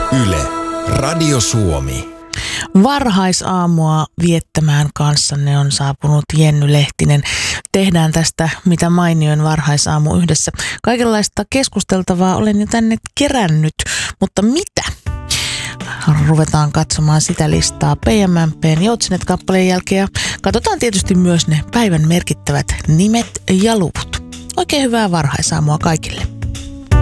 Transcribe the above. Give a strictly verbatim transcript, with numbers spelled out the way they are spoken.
Yle, Radio Suomi. Varhaisaamua viettämään kanssanne on saapunut Jenny Lehtinen. Tehdään tästä mitä mainioin varhaisaamu yhdessä. Kaikenlaista keskusteltavaa olen jo tänne kerännyt, mutta mitä? Ruvetaan katsomaan sitä listaa P M M P:n Joutsinet-kappaleen jälkeen ja katsotaan tietysti myös ne päivän merkittävät nimet ja luvut. Oikein hyvää varhaisaamua kaikille.